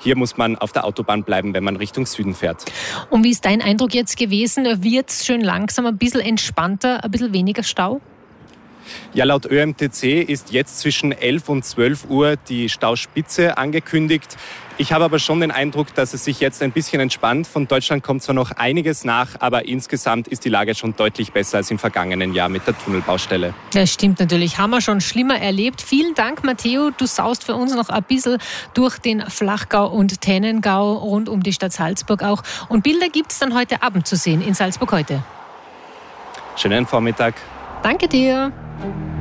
Hier muss man auf der Autobahn bleiben, wenn man Richtung Süden fährt. Und wie ist dein Eindruck jetzt gewesen? Wird es schön langsam ein bisschen entspannter, ein bisschen weniger Stau? Ja, laut ÖMTC ist jetzt zwischen 11 und 12 Uhr die Stauspitze angekündigt. Ich habe aber schon den Eindruck, dass es sich jetzt ein bisschen entspannt. Von Deutschland kommt zwar noch einiges nach, aber insgesamt ist die Lage schon deutlich besser als im vergangenen Jahr mit der Tunnelbaustelle. Das stimmt natürlich. Haben wir schon schlimmer erlebt. Vielen Dank, Matteo. Du saust für uns noch ein bisschen durch den Flachgau und Tennengau rund um die Stadt Salzburg auch. Und Bilder gibt es dann heute Abend zu sehen in Salzburg heute. Schönen Vormittag. Danke dir.